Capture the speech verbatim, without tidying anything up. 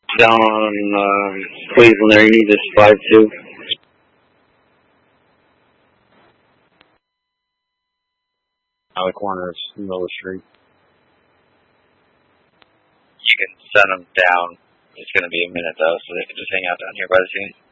Down on uh, Cleveland there, you need this five two. On the corner of Miller Street. You can send them down. It's going to be a minute, though, so they can just hang out down here by the scene.